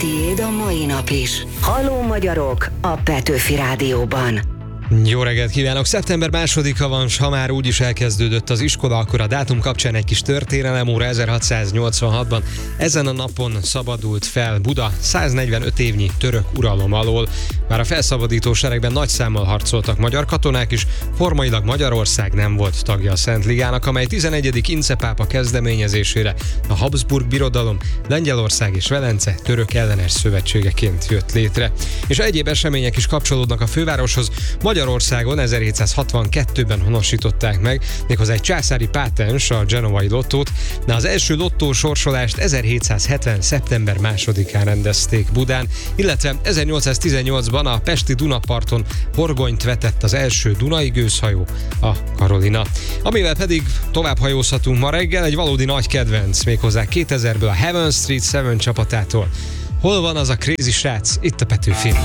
tiéd a mai nap is. Halló magyarok a Petőfi Rádióban. Jó reggelt kívánok! Szeptember 2-a van, s ha már úgyis elkezdődött az iskola, akkor a dátum kapcsán egy kis történelem. Óra 1686-ban ezen a napon szabadult fel Buda 145 évnyi török uralom alól. Már a felszabadító seregben nagy számmal harcoltak magyar katonák is, formailag Magyarország nem volt tagja a Szent Ligának, amely 11. Ince pápa kezdeményezésére a Habsburg Birodalom, Lengyelország és Velence török ellenes szövetségeként jött létre. És egyéb események is kapcsolódnak a fővároshoz. Magyarországon 1762-ben honosították meg, méghozzá egy császári pátens, a genovai lottót, de az első lottó sorsolást 1770. szeptember 2-án rendezték Budán, illetve 1818-ban a pesti Dunaparton horgonyt vetett az első dunai gőzhajó, a Karolina. Amivel pedig tovább hajózhatunk ma reggel, egy valódi nagy kedvenc, méghozzá 2000-ből a Heaven Street 7 csapatától. Hol van az a crazy srác? Itt a Petőfi.